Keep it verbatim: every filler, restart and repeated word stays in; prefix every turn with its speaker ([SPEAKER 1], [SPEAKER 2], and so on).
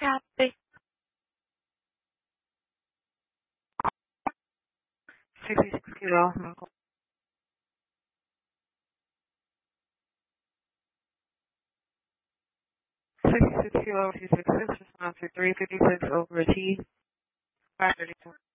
[SPEAKER 1] Kathy. sixty-six kilo. sixty-six kilo, sixty-six, response to three fifty-six over a T, five thirty-two.